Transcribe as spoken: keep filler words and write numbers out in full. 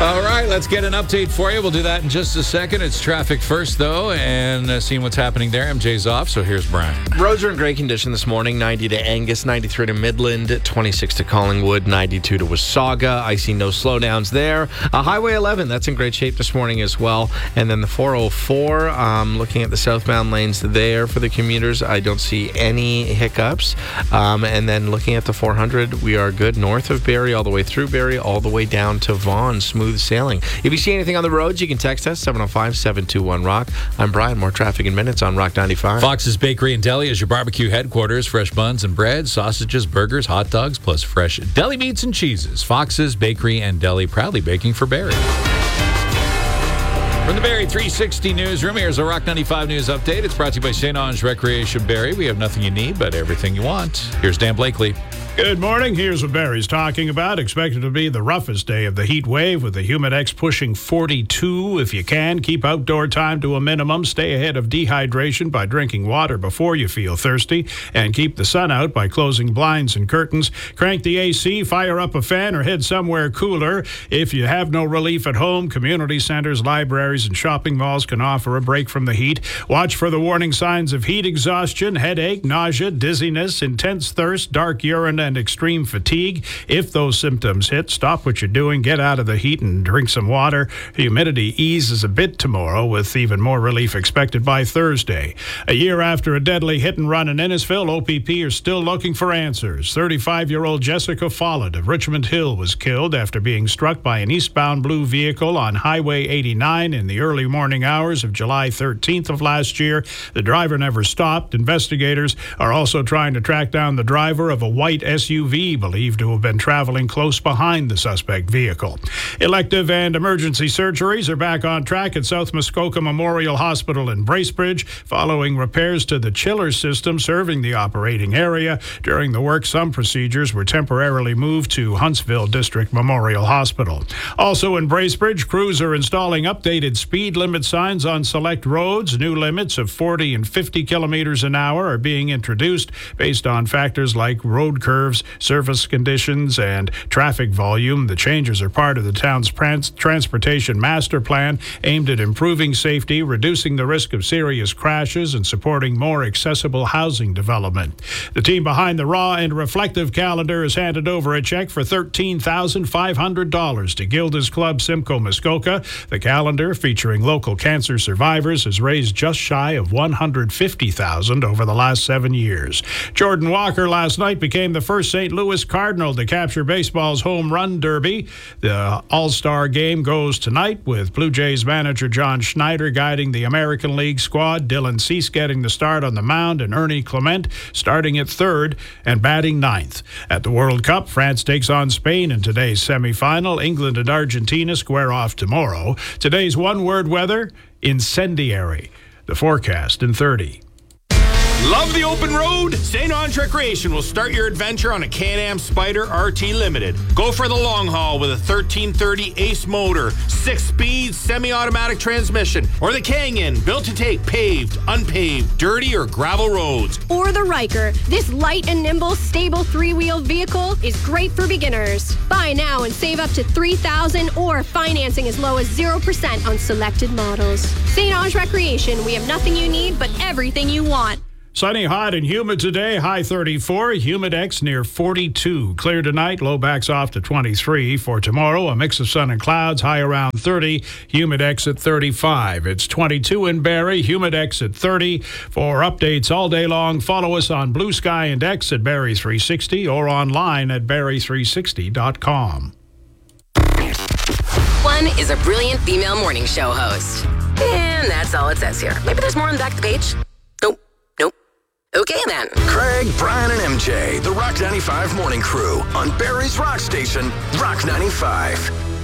All right, let's get an update for you. We'll do that in just a second. It's traffic first, though, and uh, seeing what's happening there. M J's off, so here's Brian. Roads are in great condition this morning. ninety to Angus, ninety-three to Midland, twenty-six to Collingwood, ninety-two to Wasaga. I see no slowdowns there. Uh, Highway eleven, that's in great shape this morning as well. And then the four oh four, um, looking at the southbound lanes there for the commuters, I don't see any hiccups. Um, and then looking at the four hundred, we are good north of Barrie, all the way through Barrie, all the way down to Vaughan. Smooth sailing. If you see anything on the roads, you can text us, seven oh five, seven two one, ROCK. I'm Brian. More traffic in minutes on Rock ninety-five. Fox's Bakery and Deli is your barbecue headquarters. Fresh buns and bread, sausages, burgers, hot dogs, plus fresh deli meats and cheeses. Fox's Bakery and Deli, proudly baking for Barrie. From the Barrie three sixty newsroom, here's a Rock ninety-five news update. It's brought to you by Saint Ange Recreation Barrie. We have nothing you need, but everything you want. Here's Dan Blakely. Good morning. Here's what Barrie's talking about. Expected to be the roughest day of the heat wave with the Humidex pushing forty-two. If you can, keep outdoor time to a minimum. Stay ahead of dehydration by drinking water before you feel thirsty. And keep the sun out by closing blinds and curtains. Crank the A C, fire up a fan, or head somewhere cooler. If you have no relief at home, community centers, libraries, and shopping malls can offer a break from the heat. Watch for the warning signs of heat exhaustion, headache, nausea, dizziness, intense thirst, dark urine, and extreme fatigue. If those symptoms hit, stop what you're doing, get out of the heat, and drink some water. Humidity eases a bit tomorrow, with even more relief expected by Thursday. A year after a deadly hit and run in Innisfil, O P P are still looking for answers. thirty-five-year-old Jessica Follett of Richmond Hill was killed after being struck by an eastbound blue vehicle on Highway eighty-nine in the early morning hours of July thirteenth of last year. The driver never stopped. Investigators are also trying to track down the driver of a white S U V believed to have been traveling close behind the suspect vehicle. Elective and emergency surgeries are back on track at South Muskoka Memorial Hospital in Bracebridge following repairs to the chiller system serving the operating area. During the work, some procedures were temporarily moved to Huntsville District Memorial Hospital. Also in Bracebridge, crews are installing updated speed limit signs on select roads. New limits of forty and fifty kilometers an hour are being introduced based on factors like road curves, surface conditions, and traffic volume. The changes are part of the town's trans- transportation master plan aimed at improving safety, reducing the risk of serious crashes, and supporting more accessible housing development. The team behind the Raw and Reflective calendar has handed over a check for thirteen thousand five hundred dollars to Gilda's Club Simcoe Muskoka. The calendar, featuring local cancer survivors, has raised just shy of one hundred fifty thousand dollars over the last seven years. Jordan Walker last night became the first Saint Louis Cardinal to capture baseball's home run derby. The All-Star game goes tonight with Blue Jays manager John Schneider guiding the American League squad, Dylan Cease getting the start on the mound, and Ernie Clement starting at third and batting ninth. At the World Cup, France takes on Spain in today's semifinal. England and Argentina square off tomorrow. Today's one-word weather, incendiary. The forecast in thirty. Love the open road? Saint Ange Recreation will start your adventure on a Can-Am Spyder R T Limited. Go for the long haul with a thirteen thirty Ace motor, six-speed semi-automatic transmission, or the Canyon, built to take paved, unpaved, dirty, or gravel roads. Or the Ryker. This light and nimble, stable three-wheel vehicle is great for beginners. Buy now and save up to three thousand dollars or financing as low as zero percent on selected models. Saint Ange Recreation, we have nothing you need, but everything you want. Sunny, hot, and humid today. High thirty-four. Humidex near forty-two. Clear tonight. Low backs off to twenty-three. For tomorrow, a mix of sun and clouds. High around thirty. Humidex at thirty-five. It's twenty-two in Barrie. Humidex at thirty. For updates all day long, follow us on Blue Sky and X at Barrie three sixty or online at barrie three sixty dot com. One is a brilliant female morning show host. And that's all it says here. Maybe there's more on the back of the page. Nope. Nope. Okay, then. Craig, Brian, and M J, the Rock ninety-five Morning Crew on Barrie's Rock Station, Rock ninety-five.